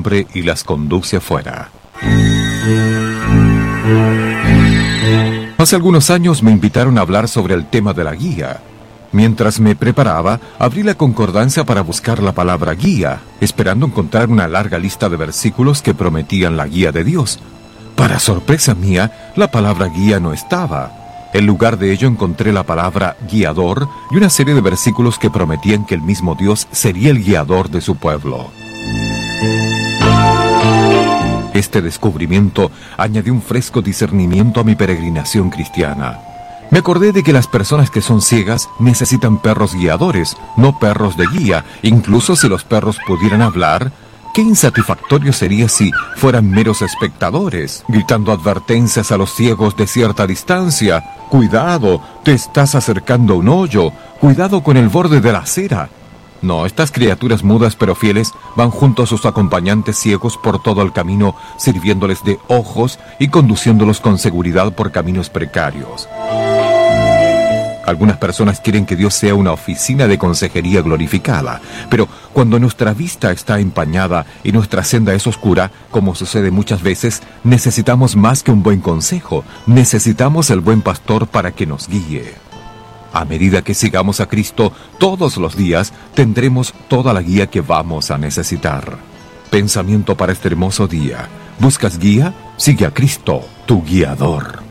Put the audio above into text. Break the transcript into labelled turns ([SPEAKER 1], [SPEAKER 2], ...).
[SPEAKER 1] hombre y las conduce afuera. Hace algunos años me invitaron a hablar sobre el tema de la guía. Mientras me preparaba, abrí la concordancia para buscar la palabra guía, esperando encontrar una larga lista de versículos que prometían la guía de Dios. Para sorpresa mía, la palabra guía no estaba. En lugar de ello encontré la palabra guiador y una serie de versículos que prometían que el mismo Dios sería el guiador de su pueblo. Este descubrimiento añadió un fresco discernimiento a mi peregrinación cristiana. Me acordé de que las personas que son ciegas necesitan perros guiadores, no perros de guía. Incluso si los perros pudieran hablar, qué insatisfactorio sería si fueran meros espectadores, gritando advertencias a los ciegos de cierta distancia. Cuidado, te estás acercando a un hoyo. Cuidado con el borde de la acera. No, estas criaturas mudas pero fieles van junto a sus acompañantes ciegos por todo el camino, sirviéndoles de ojos y conduciéndolos con seguridad por caminos precarios. Algunas personas quieren que Dios sea una oficina de consejería glorificada, pero cuando nuestra vista está empañada y nuestra senda es oscura, como sucede muchas veces, necesitamos más que un buen consejo, necesitamos el buen pastor para que nos guíe. A medida que sigamos a Cristo todos los días, tendremos toda la guía que vamos a necesitar. Pensamiento para este hermoso día. ¿Buscas guía? Sigue a Cristo, tu guiador.